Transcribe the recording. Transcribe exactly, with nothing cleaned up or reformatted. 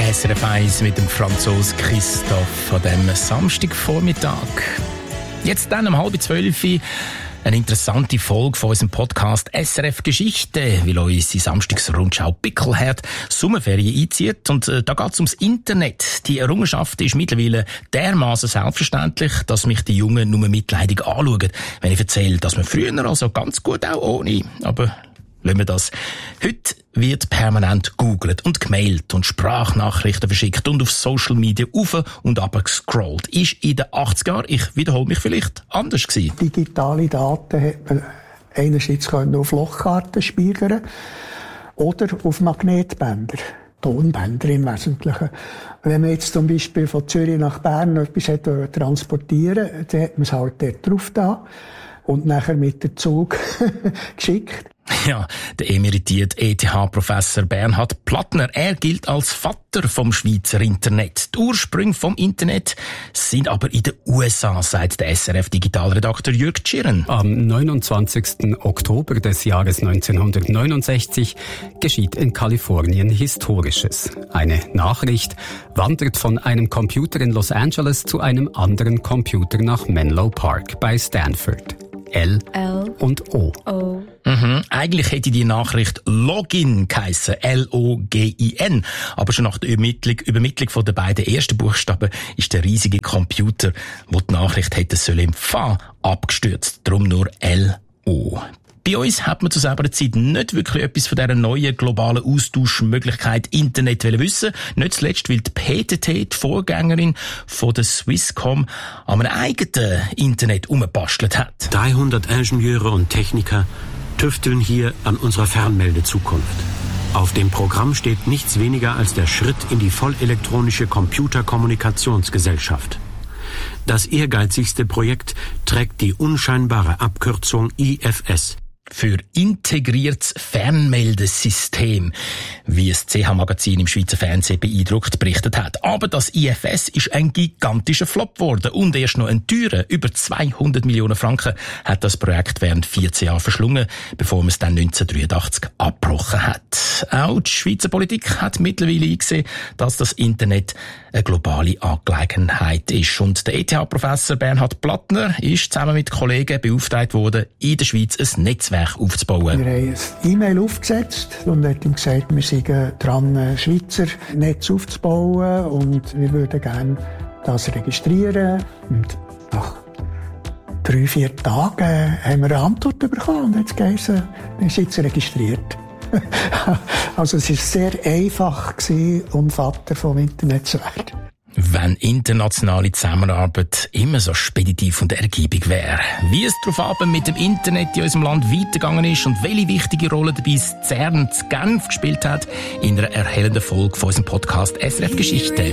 S R F eins mit dem Franzos Christoph an diesem Samstagvormittag. Jetzt dann um halb zwölf eine interessante Folge von unserem Podcast S R F Geschichte, weil unsere Samstagsrundschau Pickelherd Sommerferien einzieht. Und äh, da geht es ums Internet. Die Errungenschaft ist mittlerweile dermaßen selbstverständlich, dass mich die Jungen nur mitleidig anschauen, wenn ich erzähle, dass man früher also ganz gut auch ohne. Aber lassen wir das. Heute wird permanent gegoogelt und gemailt und Sprachnachrichten verschickt und auf Social Media auf und ab gescrollt. Ist in den achtziger Jahren, ich wiederhole mich vielleicht, anders gewesen. Digitale Daten hat man einerseits auf Lochkarten speichern oder auf Magnetbänder. Tonbänder im Wesentlichen. Wenn man jetzt zum Beispiel von Zürich nach Bern etwas hat transportieren wollte, dann hat man es halt dort drauf da und nachher mit dem Zug geschickt. Ja, der emeritierte E T H-Professor Bernhard Plattner, er gilt als Vater vom Schweizer Internet. Die Ursprünge vom Internet sind aber in den U S A, sagt der S R F-Digitalredakteur Jürg Tschirren. Am neunundzwanzigsten Oktober des Jahres neunzehnhundertneunundsechzig geschieht in Kalifornien Historisches. Eine Nachricht wandert von einem Computer in Los Angeles zu einem anderen Computer nach Menlo Park bei Stanford. L, L und O. O. Mhm. Eigentlich hätte die Nachricht Login geheissen, L O G I N. Aber schon nach der Übermittlung, Übermittlung von den beiden ersten Buchstaben ist der riesige Computer, wo die Nachricht hätte sollen empfangen, abgestürzt. Darum nur L O. Bei uns hat man zu selber Zeit nicht wirklich etwas von dieser neuen globalen Austauschmöglichkeit Internet wissen. Nicht zuletzt, weil die P T T, die Vorgängerin von der Swisscom, an einem eigenen Internet umgebastelt hat. dreihundert Ingenieure und Techniker tüfteln hier an unserer Fernmeldezukunft. Auf dem Programm steht nichts weniger als der Schritt in die vollelektronische Computerkommunikationsgesellschaft. Das ehrgeizigste Projekt trägt die unscheinbare Abkürzung I F S. Für integriertes Fernmeldesystem, wie das C H-Magazin im Schweizer Fernsehen beeindruckt berichtet hat. Aber das I F S ist ein gigantischer Flop geworden und erst noch ein teurer, über zweihundert Millionen Franken, hat das Projekt während vierzehn Jahren verschlungen, bevor man es dann neunzehnhundertdreiundachtzig abgebrochen hat. Auch die Schweizer Politik hat mittlerweile eingesehen, dass das Internet eine globale Angelegenheit ist. Und der E T H-Professor Bernhard Plattner ist zusammen mit Kollegen beauftragt worden, in der Schweiz ein Netzwerk aufzubauen. Wir haben ein E-Mail aufgesetzt und haben ihm gesagt, wir sind dran, ein Schweizer Netz aufzubauen und wir würden gerne das registrieren. Und nach drei, vier Tagen haben wir eine Antwort bekommen und jetzt geheißen, wir sind jetzt registriert. Also es war sehr einfach, um Vater vom Internet zu werden. Wenn internationale Zusammenarbeit immer so speditiv und ergiebig wäre. Wie es darauf ab mit dem Internet in unserem Land weitergegangen ist und welche wichtige Rolle dabei das CERN zu Genf gespielt hat, in einer erhellenden Folge von unserem Podcast S R F Geschichte.